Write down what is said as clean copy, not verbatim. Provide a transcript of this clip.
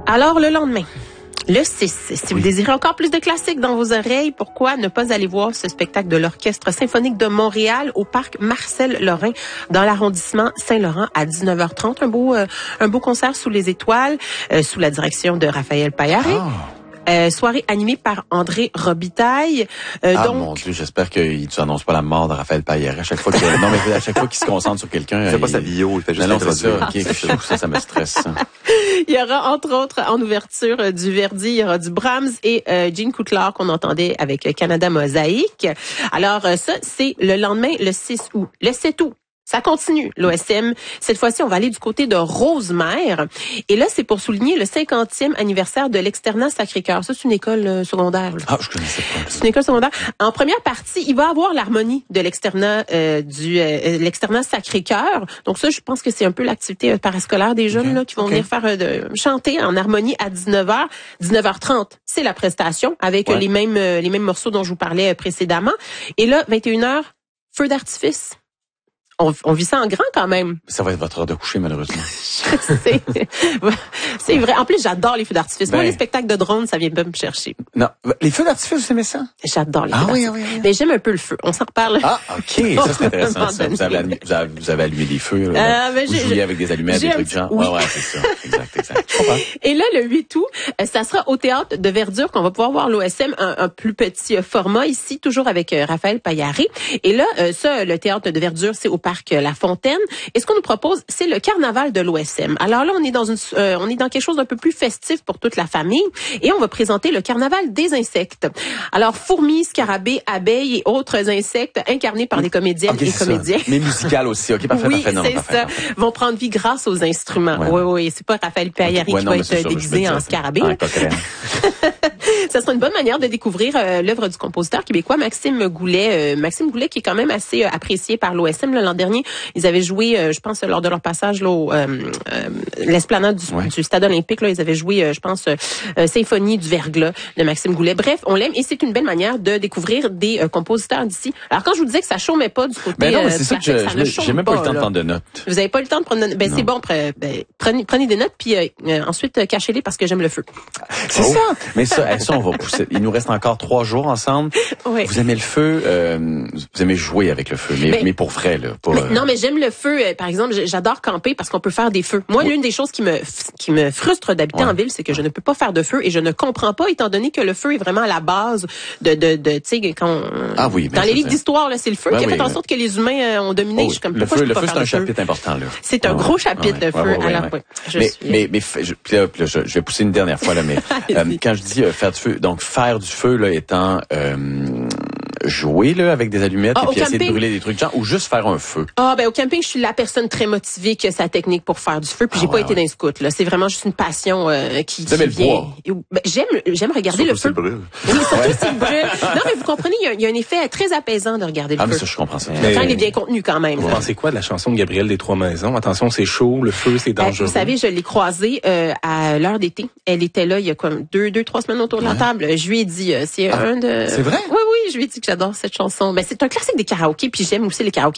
Alors, le lendemain, le 6, si vous désirez encore plus de classiques dans vos oreilles, pourquoi ne pas aller voir ce spectacle de l'Orchestre symphonique de Montréal au parc Marcel-Lorrain dans l'arrondissement Saint-Laurent à 19h30. Un beau concert sous les étoiles, sous la direction de Raphaël Paillaré. Soirée animée par André Robitaille. Donc, mon Dieu, j'espère qu'il ne annonce pas la mort de Raphaël Paillaré à chaque fois qu'il se concentre sur quelqu'un. Il fait pas sa bio, il fait juste ça me stresse. Il y aura, entre autres, en ouverture du Verdi, il y aura du Brahms et Gene Kutler qu'on entendait avec Canada Mosaïque. Alors, ça, c'est le lendemain, le 6 août. Le 7 août. Ça continue, l'OSM. Cette fois-ci, on va aller du côté de Rosemère. Et là, c'est pour souligner le 50e anniversaire de l'Externat Sacré-Cœur. Ça, c'est une école secondaire. Là. Ah, je connaissais pas. C'est une école secondaire. En première partie, il va avoir l'harmonie de l'Externat l'Externat Sacré-Cœur. Donc ça, je pense que c'est un peu l'activité parascolaire des jeunes là qui vont venir faire chanter en harmonie à 19h. 19h30, c'est la prestation avec les mêmes morceaux dont je vous parlais précédemment. Et là, 21h, feu d'artifice. On vit ça en grand quand même. Ça va être votre heure de coucher, malheureusement. C'est vrai. En plus, j'adore les feux d'artifice. Moi, les spectacles de drones, ça vient pas me chercher. Non. Les feux d'artifice, vous aimez ça? J'adore les feux d'artifice. Oui. Mais j'aime un peu le feu. On s'en reparle. Ah, OK. Ça, c'est intéressant. Ça. Vous avez allumé des feux. Vous jouiez avec des allumettes, des trucs de genre. Oui. Ouais, c'est ça. Exact. Et là, le 8 août, ça sera au Théâtre de Verdure qu'on va pouvoir voir l'OSM, un plus petit format ici, toujours avec Raphaël Paillaré. Et là, le Théâtre de Verdure, c'est au parc La Fontaine. Et ce qu'on nous propose, c'est le carnaval de l'OSM. Alors là, on est dans quelque chose d'un peu plus festif pour toute la famille. Et on va présenter le carnaval des insectes. Alors, fourmis, scarabées, abeilles et autres insectes incarnés par des comédiennes et comédiens. Mais musical aussi. OK, parfait. Oui, c'est ça. Vont prendre vie grâce aux instruments. Oui. C'est pas Raphaël Paillaré qui va être déguisé en scarabée. Ça sera une bonne manière de découvrir l'œuvre du compositeur québécois Maxime Goulet. Maxime Goulet qui est quand même assez apprécié par l'OSM. L'an dernier, ils avaient joué, je pense, lors de leur passage là, au l'esplanade du Stade olympique. Là, ils avaient joué, je pense, Symphonie du Verglas de Maxime Goulet. Bref, on l'aime et c'est une belle manière de découvrir des compositeurs d'ici. Alors quand je vous disais que ça chômait pas du côté non, mais c'est ça que j'ai même pas eu le temps de prendre de notes. Vous avez pas eu le temps de prendre de notes. C'est bon, prenez des notes puis ensuite cachez-les parce que j'aime le feu. C'est ça. Mais ça, on va pousser. Il nous reste encore 3 jours ensemble. Oui. Vous aimez le feu, vous aimez jouer avec le feu, mais pour vrai là. Non, mais j'aime le feu. Par exemple, j'adore camper parce qu'on peut faire des feux. Moi, l'une des choses qui me frustre d'habiter en ville, c'est que je ne peux pas faire de feu et je ne comprends pas, étant donné que le feu est vraiment à la base de tu sais, quand dans les livres d'histoire là, c'est le feu qui a fait en sorte que les humains ont dominé. Je suis comme le feu, c'est un chapitre important là. C'est un gros chapitre de feu. Alors, je vais pousser une dernière fois là, mais quand je dis faire du feu, donc faire du feu là étant jouer là avec des allumettes et puis essayer de brûler des trucs genre ou juste faire un feu. Au camping, je suis la personne très motivée qui a sa technique pour faire du feu, puis j'ai pas été dans les scouts là, c'est vraiment juste une passion qui vient. J'aime regarder le feu. Brûle. Oui, surtout s'il brûle. Non, mais vous comprenez, il y a un effet très apaisant de regarder le feu. Mais ça je comprends ça. Quand il est bien contenu quand même. Vous pensez quoi de la chanson de Gabriel des Trois Maisons? Attention, c'est chaud, le feu, c'est dangereux. Vous savez, je l'ai croisée à l'heure d'été. Elle était là il y a comme 2-3 semaines autour de la table. Je lui ai dit C'est vrai? Oui, je lui ai dit que j'adore cette chanson. Ben c'est un classique des karaokés, puis j'aime aussi les karaokés.